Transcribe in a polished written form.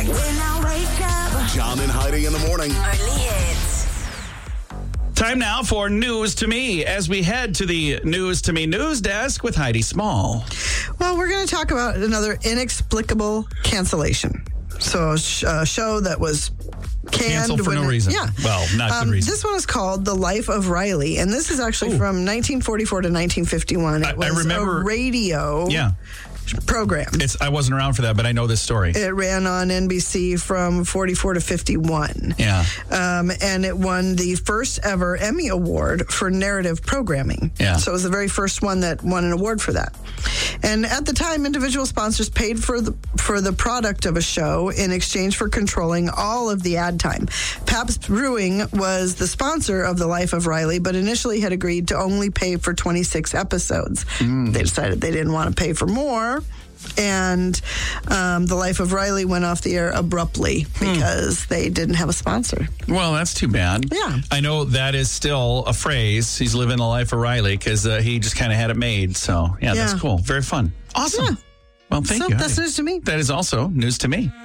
Morning. When I wake up. John and Heidi in the morning. Only hits. Time now for News to Me as we head to the News to Me news desk with Heidi Small. Well, we're going to talk about another inexplicable cancellation. So a show that was Canceled for no reason. Yeah. Well, not good reason. This one is called The Life of Riley, and this is actually from 1944 to 1951. It was I remember a radio program. I wasn't around for that, but I know this story. It ran on NBC from 44 to 51. Yeah. And it won the first ever Emmy Award for narrative programming. Yeah. So it was the very first one that won an award for that. And at the time, individual sponsors paid for the product of a show in exchange for controlling all of the ad time. Pabst Brewing was the sponsor of The Life of Riley, but initially had agreed to only pay for 26 episodes. They decided they didn't want to pay for more. And The Life of Riley went off the air abruptly because they didn't have a sponsor. Well, that's too bad. Yeah. I know that is still a phrase. He's living the life of Riley because he just kind of had it made. So, yeah, that's cool. Very fun. Awesome. Yeah. Well, thank So you. that's Heidi. news to me. That is also news to me.